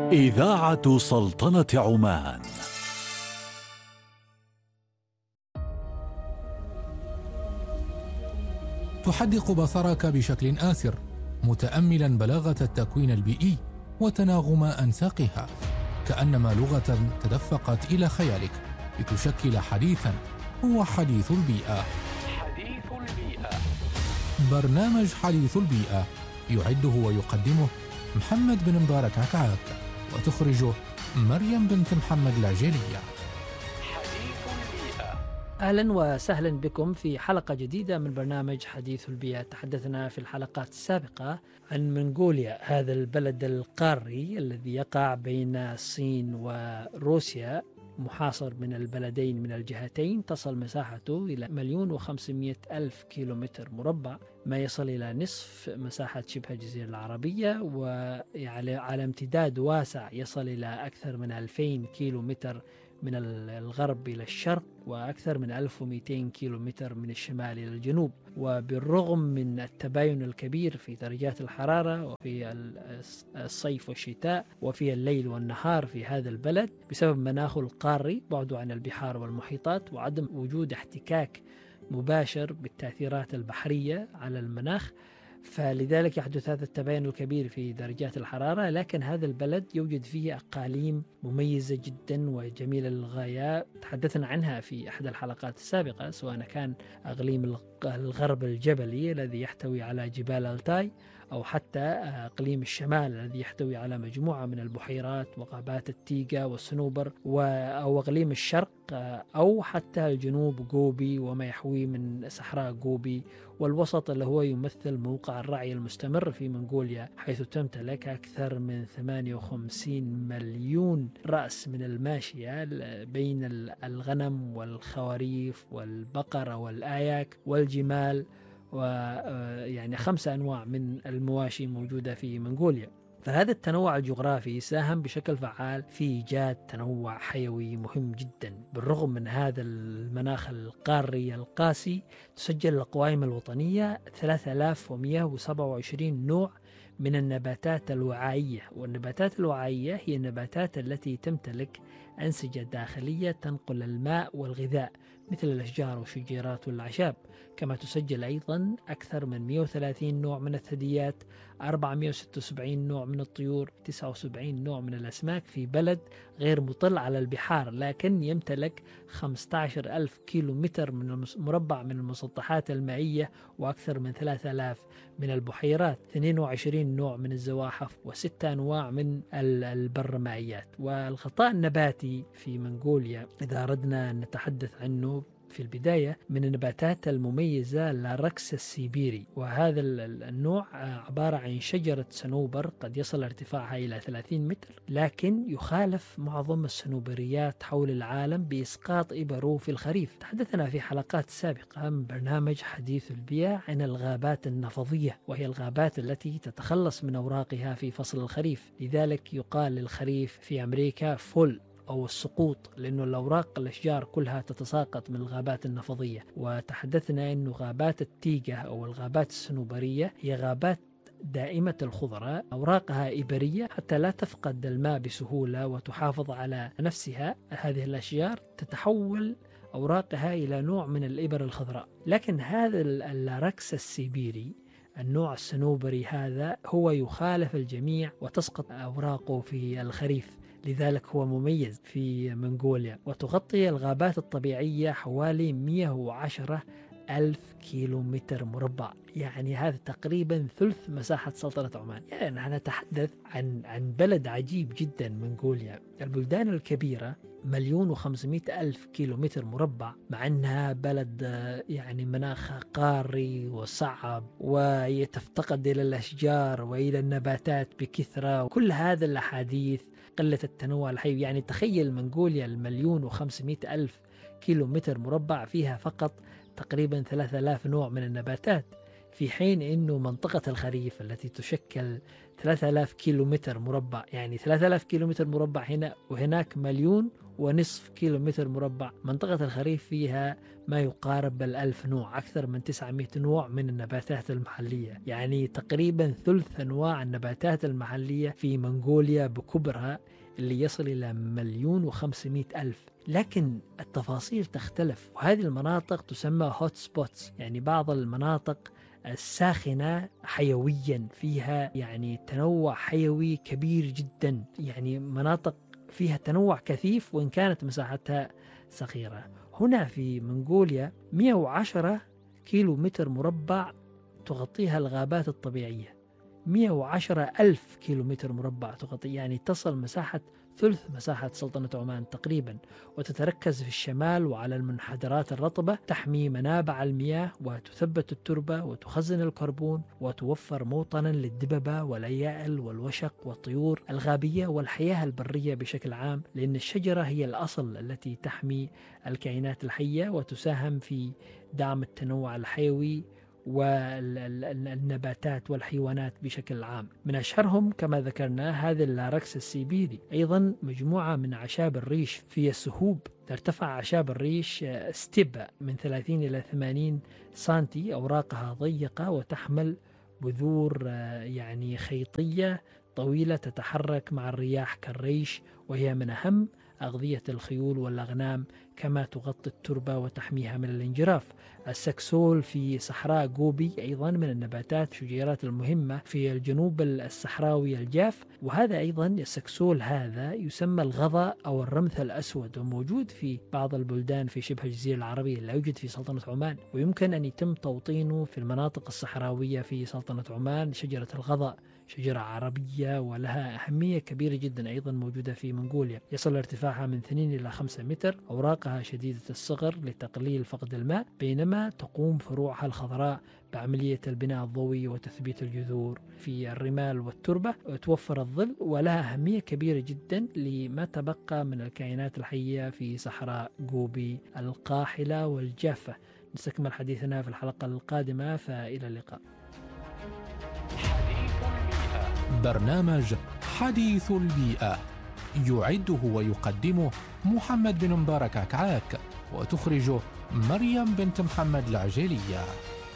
إذاعة سلطنة عمان. تحدق بصرك بشكل آسر متأملا بلاغة التكوين البيئي وتناغم أنساقها، كأنما لغة تدفقت إلى خيالك لتشكل حديثا هو حديث البيئة. حديث البيئة، برنامج حديث البيئة يعده ويقدمه محمد بن مبارك عكعاك، وتخرجه مريم بنت محمد العجيلية. حديث البيئة. أهلا وسهلا بكم في حلقة جديدة من برنامج حديث البيئة. تحدثنا في الحلقات السابقة عن منغوليا، هذا البلد القاري الذي يقع بين الصين وروسيا، محاصر من البلدين من الجهتين، تصل مساحته إلى 1,500,000 كيلومتر مربع، ما يصل إلى نصف مساحة شبه الجزيرة العربية، وعلى امتداد واسع يصل إلى أكثر من 2000 كيلومتر من الغرب إلى الشرق، وأكثر من 1200 كيلومتر من الشمال إلى الجنوب. وبالرغم من التباين الكبير في درجات الحرارة وفي الصيف والشتاء وفي الليل والنهار في هذا البلد، بسبب مناخه القاري، بعده عن البحار والمحيطات، وعدم وجود احتكاك مباشر بالتأثيرات البحرية على المناخ، فلذلك يحدث هذا التباين الكبير في درجات الحرارة. لكن هذا البلد يوجد فيه أقاليم مميزة جدا وجميلة للغاية، تحدثنا عنها في أحد الحلقات السابقة، سواء كان أقليم الغرب الجبلي الذي يحتوي على جبال التاي، أو حتى أقليم الشمال الذي يحتوي على مجموعة من البحيرات وغابات التيغا والصنوبر، أو أقليم الشرق، أو حتى الجنوب غوبي وما يحويه من صحراء غوبي، والوسط اللي هو يمثل موقع الرعي المستمر في منغوليا، حيث تمتلك أكثر من 58 مليون رأس من الماشية بين الغنم والخواريف والبقر والآياك والجمال، ويعني 5 أنواع من المواشي موجودة في منغوليا. فهذا التنوع الجغرافي ساهم بشكل فعال في إيجاد تنوع حيوي مهم جدا. بالرغم من هذا المناخ القاري القاسي، تسجل القوائم الوطنية 3127 نوع من النباتات الوعائية، والنباتات الوعائية هي النباتات التي تمتلك أنسجة داخلية تنقل الماء والغذاء، مثل الأشجار والشجيرات والأعشاب. كما تسجل أيضا أكثر من 130 نوع من الثدييات، 476 نوع من الطيور، 79 نوع من الأسماك، في بلد غير مطل على البحار، لكن يمتلك 15,000 كيلومتر مربع من المسطحات المائية، وأكثر من 3000 من البحيرات، 22 نوع من الزواحف، و6 أنواع من البرمائيات. والغطاء النباتي في منغوليا، إذا أردنا أن نتحدث عنه في البداية، من النباتات المميزة لاركس السيبيري، وهذا النوع عبارة عن شجرة صنوبر قد يصل ارتفاعها إلى 30 متر، لكن يخالف معظم الصنوبريات حول العالم بإسقاط إبره في الخريف. تحدثنا في حلقات سابقة من برنامج حديث البيئة عن الغابات النفضية، وهي الغابات التي تتخلص من أوراقها في فصل الخريف، لذلك يقال للخريف في أمريكا فول أو السقوط، لأنه الأوراق الأشجار كلها تتساقط من الغابات النفضية. وتحدثنا أنه غابات التيغا أو الغابات الصنوبرية هي غابات دائمة الخضرة، أوراقها إبرية حتى لا تفقد الماء بسهولة وتحافظ على نفسها. هذه الأشجار تتحول أوراقها إلى نوع من الإبر الخضراء. لكن هذا اللاركس السيبيري، النوع الصنوبري هذا، هو يخالف الجميع وتسقط أوراقه في الخريف، لذلك هو مميز في منغوليا. وتغطي الغابات الطبيعية حوالي 110,000 كيلومتر مربع، يعني هذا تقريبا ثلث مساحة سلطنة عمان. يعني نحن نتحدث عن بلد عجيب جدا منغوليا. البلدان الكبيرة 1,500,000 كيلومتر مربع، مع أنها بلد يعني مناخها قاري وصعب، ويتفتقد إلى الأشجار وإلى النباتات بكثرة، وكل هذا الأحاديث قلة التنوع الحيوي. يعني تخيل منغوليا 1,500,000 كيلومتر مربع فيها فقط تقريبا 3000 نوع من النباتات، في حين أنه منطقة الخريف التي تشكل 3000 كيلومتر مربع، يعني 3000 كيلومتر مربع هنا وهناك 1,500,000 ونصف كيلومتر مربع. منطقة الخريف فيها ما يقارب 1000 نوع، أكثر من 900 نوع من النباتات المحلية، يعني تقريبا ثلث أنواع النباتات المحلية في منغوليا بكبرها اللي يصل إلى 1,500,000. لكن التفاصيل تختلف، وهذه المناطق تسمى هوت سبوتس، يعني بعض المناطق الساخنة حيويا، فيها يعني تنوع حيوي كبير جدا، يعني مناطق فيها تنوع كثيف وإن كانت مساحتها صغيرة. هنا في منغوليا 110 كيلو متر مربع تغطيها الغابات الطبيعية، 110,000 كيلو متر مربع تغطي، يعني تصل مساحة ثلث مساحة سلطنة عمان تقريبا، وتتركز في الشمال وعلى المنحدرات الرطبة، تحمي منابع المياه وتثبت التربة وتخزن الكربون وتوفر موطنا للدببة والأيائل والوشق والطيور الغابية والحياة البرية بشكل عام، لأن الشجرة هي الأصل التي تحمي الكائنات الحية وتساهم في دعم التنوع الحيوي والنباتات والحيوانات بشكل عام. من أشهرهم كما ذكرنا هذا اللاركس السيبيري، أيضا مجموعة من أعشاب الريش في السهوب. ترتفع أعشاب الريش ستيبا من 30 إلى 80 سنتي، أوراقها ضيقة وتحمل بذور يعني خيطية طويلة تتحرك مع الرياح كالريش، وهي من أهم أغذية الخيول والأغنام، كما تغطي التربة وتحميها من الانجراف. السكسول في صحراء غوبي أيضا من النباتات الشجيرات المهمة في الجنوب الصحراوي الجاف، وهذا أيضا السكسول هذا يسمى الغضاء أو الرمث الأسود، وموجود في بعض البلدان في شبه الجزيرة العربية، لا يوجد في سلطنة عمان، ويمكن أن يتم توطينه في المناطق الصحراوية في سلطنة عمان. شجرة الغضاء شجرة عربية ولها أهمية كبيرة جدا، أيضا موجودة في منغوليا، يصل ارتفاعها من 2 إلى 5 متر، أوراقها شديدة الصغر لتقليل فقد الماء، بينما تقوم فروعها الخضراء بعملية البناء الضوئي وتثبيت الجذور في الرمال والتربة، وتوفر الظل، ولها أهمية كبيرة جدا لما تبقى من الكائنات الحية في صحراء غوبي القاحلة والجافة. نستكمل حديثنا في الحلقة القادمة، فإلى اللقاء. برنامج حديث البيئة يعده ويقدمه محمد بن مبارك عكعاك، وتخرجه مريم بنت محمد العجيلية.